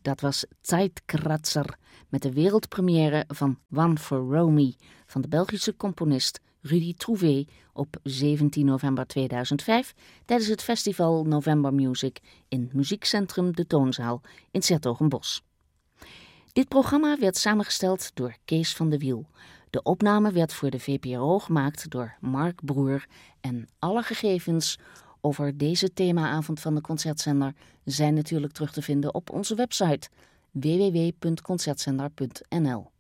Dat was Zeitkratzer met de wereldpremière van One for Romy van de Belgische componist Rudy Trouvé op 17 november 2005 tijdens het festival November Music in Muziekcentrum De Toonzaal in 's-Hertogenbosch. Dit programma werd samengesteld door Kees van de Wiel. De opname werd voor de VPRO gemaakt door Mark Broer en alle gegevens over deze themaavond van de Concertzender zijn natuurlijk terug te vinden op onze website www.concertzender.nl.